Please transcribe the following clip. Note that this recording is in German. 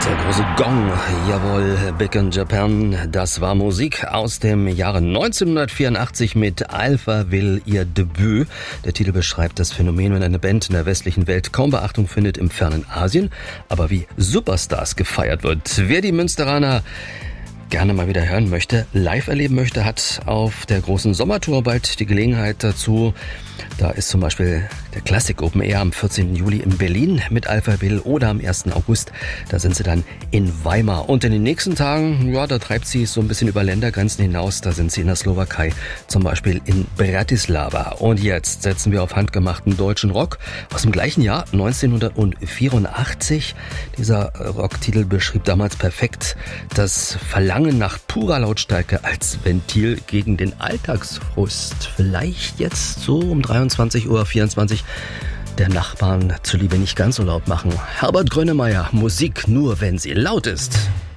Der große Gong, jawohl, Big in Japan, das war Musik aus dem Jahre 1984 mit Alphaville, ihr Debüt. Der Titel beschreibt das Phänomen, wenn eine Band in der westlichen Welt kaum Beachtung findet im fernen Asien, aber wie Superstars gefeiert wird. Wer die Münsteraner gerne mal wieder hören möchte, live erleben möchte, hat auf der großen Sommertour bald die Gelegenheit dazu. Da ist zum Beispiel der Classic Open Air am 14. Juli in Berlin mit Alphaville oder am 1. August. Da sind sie dann in Weimar. Und in den nächsten Tagen, ja, da treibt sie so ein bisschen über Ländergrenzen hinaus. Da sind sie in der Slowakei, zum Beispiel in Bratislava. Und jetzt setzen wir auf handgemachten deutschen Rock aus dem gleichen Jahr, 1984. Dieser Rocktitel beschrieb damals perfekt das Verlangen nach purer Lautstärke als Ventil gegen den Alltagsfrust. Vielleicht jetzt so um 23:24 Uhr der Nachbarn zuliebe nicht ganz so laut machen. Herbert Grönemeyer, Musik nur, wenn sie laut ist.